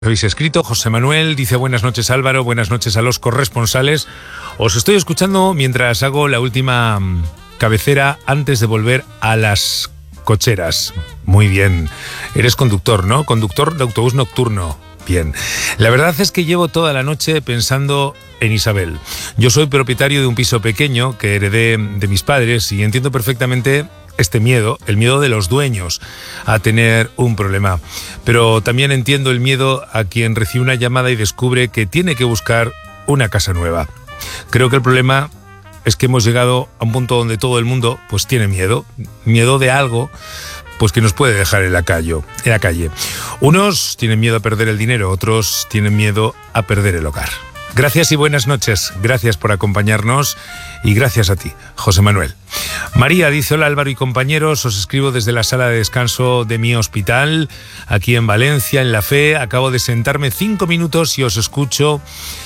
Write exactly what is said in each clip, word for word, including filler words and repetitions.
Habéis escrito, José Manuel dice: buenas noches Álvaro, buenas noches a los corresponsales. Os estoy escuchando mientras hago la última cabecera antes de volver a las cocheras. Muy bien. Eres conductor, ¿no? Conductor de autobús nocturno. Bien. La verdad es que llevo toda la noche pensando en Isabel. Yo soy propietario de un piso pequeño que heredé de mis padres y entiendo perfectamente este miedo, el miedo de los dueños a tener un problema. Pero también entiendo el miedo a quien recibe una llamada y descubre que tiene que buscar una casa nueva. Creo que el problema es que hemos llegado a un punto donde todo el mundo pues tiene miedo, miedo de algo pues que nos puede dejar en la calle, en la calle. Unos tienen miedo a perder el dinero, otros tienen miedo a perder el hogar. Gracias y buenas noches. Gracias por acompañarnos y gracias a ti, José Manuel. María dice: hola Álvaro y compañeros, os escribo desde la sala de descanso de mi hospital, aquí en Valencia, en La Fe. Acabo de sentarme cinco minutos y os escucho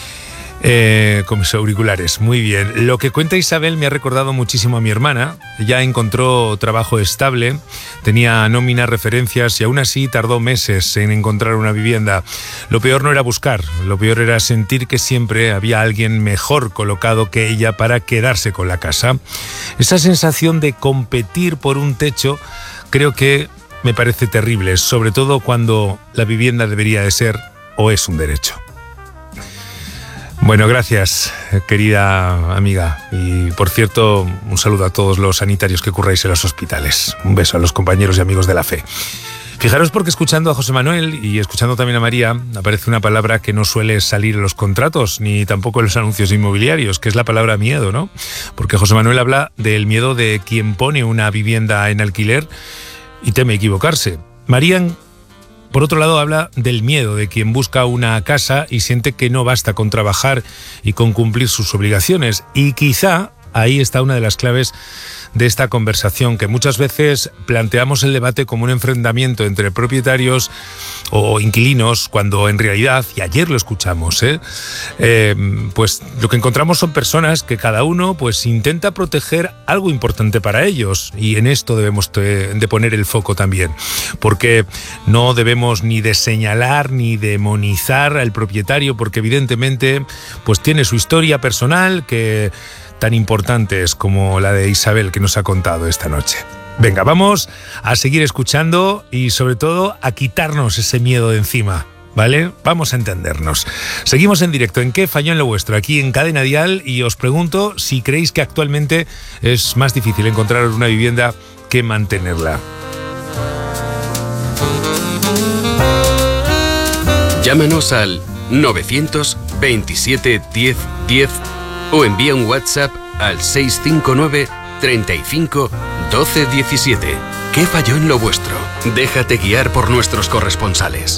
eh, con mis auriculares. Muy bien. Lo que cuenta Isabel me ha recordado muchísimo a mi hermana. Ella encontró trabajo estable, tenía nómina, referencias y aún así tardó meses en encontrar una vivienda. Lo peor no era buscar, lo peor era sentir que siempre había alguien mejor colocado que ella para quedarse con la casa. Esa sensación de competir por un techo creo que me parece terrible, sobre todo cuando la vivienda debería de ser o es un derecho. Bueno, gracias, querida amiga. Y, por cierto, un saludo a todos los sanitarios que curráis en los hospitales. Un beso a los compañeros y amigos de La Fe. Fijaros porque escuchando a José Manuel y escuchando también a María, aparece una palabra que no suele salir en los contratos, ni tampoco en los anuncios inmobiliarios, que es la palabra miedo, ¿no? Porque José Manuel habla del miedo de quien pone una vivienda en alquiler y teme equivocarse. María, por otro lado, habla del miedo de quien busca una casa y siente que no basta con trabajar y con cumplir sus obligaciones. Y quizá ahí está una de las claves de esta conversación, que muchas veces planteamos el debate como un enfrentamiento entre propietarios o inquilinos, cuando en realidad, y ayer lo escuchamos, ¿eh? Eh, pues lo que encontramos son personas que cada uno pues intenta proteger algo importante para ellos, y en esto debemos de, de poner el foco también, porque no debemos ni de señalar ni demonizar al propietario, porque evidentemente pues tiene su historia personal que tan importantes como la de Isabel que nos ha contado esta noche. Venga, vamos a seguir escuchando y sobre todo a quitarnos ese miedo de encima, ¿vale? Vamos a entendernos. Seguimos en directo en ¿Qué falló en lo vuestro? Aquí en Cadena Dial, y os pregunto si creéis que actualmente es más difícil encontrar una vivienda que mantenerla. Llámanos al novecientos veintisiete diez diez o envía un WhatsApp al seis cinco nueve, treinta y cinco, doce diecisiete. ¿Qué falló en lo vuestro? Déjate guiar por nuestros corresponsales.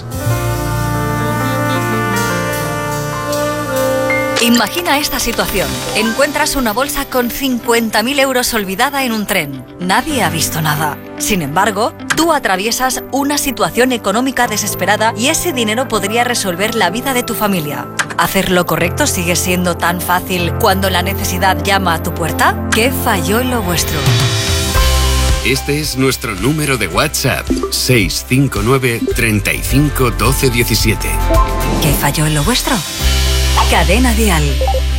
Imagina esta situación. Encuentras una bolsa con cincuenta mil euros olvidada en un tren. Nadie ha visto nada. Sin embargo, tú atraviesas una situación económica desesperada y ese dinero podría resolver la vida de tu familia. ¿Hacer lo correcto sigue siendo tan fácil cuando la necesidad llama a tu puerta? ¿Qué falló en lo vuestro? Este es nuestro número de WhatsApp: seis cinco nueve, treinta y cinco, doce diecisiete. ¿Qué falló en lo vuestro? Cadena Dial.